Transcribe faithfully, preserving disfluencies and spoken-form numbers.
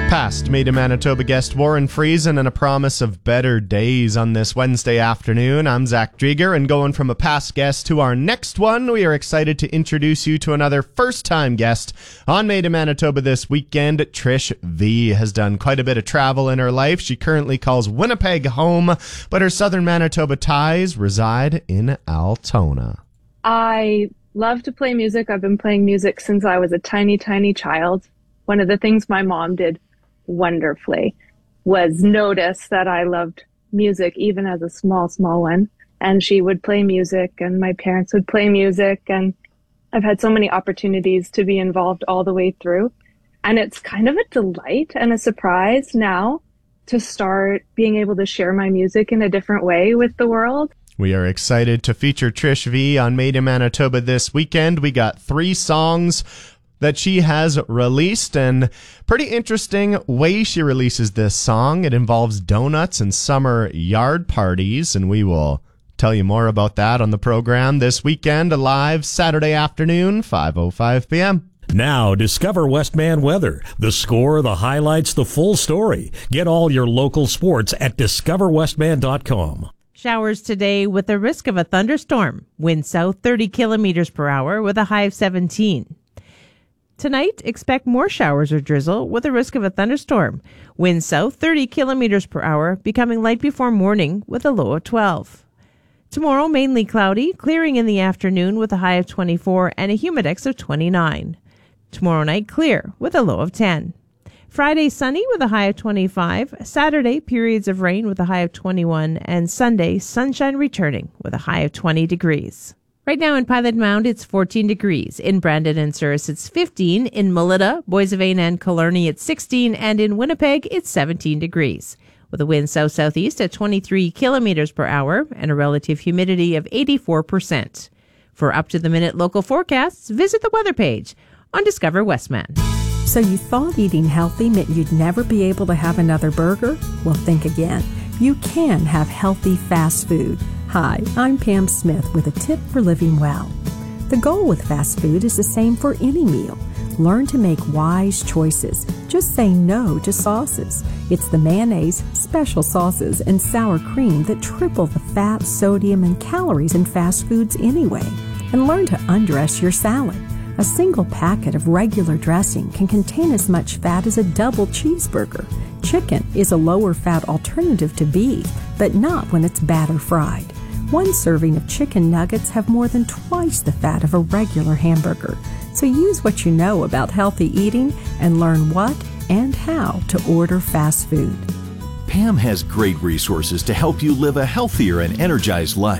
Past Made in Manitoba guest Warren Friesen and a promise of better days on this Wednesday afternoon. I'm Zach Drieger, and going from a past guest to our next one, we are excited to introduce you to another first-time guest on Made in Manitoba this weekend. Trish V has done quite a bit of travel in her life. She currently calls Winnipeg home, but her southern Manitoba ties reside in Altona. I love to play music. I've been playing music since I was a tiny, tiny child. One of the things my mom did wonderfully was notice that I loved music even as a small, small one. And she would play music and my parents would play music. And I've had so many opportunities to be involved all the way through. And it's kind of a delight and a surprise now to start being able to share my music in a different way with the world. We are excited to feature Trish V on Made in Manitoba this weekend. We got three songs that she has released, and pretty interesting way she releases this song. It involves donuts and summer yard parties, and we will tell you more about that on the program this weekend, live Saturday afternoon, five oh five p.m. Now, discover Westman weather. The score, the highlights, the full story. Get all your local sports at discover westman dot com. Showers today with a risk of a thunderstorm. Wind south thirty kilometers per hour with a high of seventeen. Tonight, expect more showers or drizzle with a risk of a thunderstorm. Wind south thirty kilometers per hour, becoming light before morning with a low of twelve. Tomorrow, mainly cloudy, clearing in the afternoon with a high of twenty-four and a humidex of twenty-nine. Tomorrow night, clear with a low of ten. Friday, sunny with a high of twenty-five. Saturday, periods of rain with a high of twenty-one. And Sunday, sunshine returning with a high of twenty degrees. Right now in Pilot Mound, it's fourteen degrees. In Brandon and Souris, it's fifteen. In Melita, Boissevain, and Killarney, it's sixteen. And in Winnipeg, it's seventeen degrees. With a wind south-southeast at twenty-three kilometers per hour and a relative humidity of eighty-four percent. For up-to-the-minute local forecasts, visit the weather page on Discover Westman. So you thought eating healthy meant you'd never be able to have another burger? Well, think again. You can have healthy fast food. Hi, I'm Pam Smith with a tip for living well. The goal with fast food is the same for any meal. Learn to make wise choices. Just say no to sauces. It's the mayonnaise, special sauces, and sour cream that triple the fat, sodium, and calories in fast foods anyway. And learn to undress your salad. A single packet of regular dressing can contain as much fat as a double cheeseburger. Chicken is a lower fat alternative to beef, but not when it's batter fried. One serving of chicken nuggets have more than twice the fat of a regular hamburger. So use what you know about healthy eating and learn what and how to order fast food. Pam has great resources to help you live a healthier and energized life.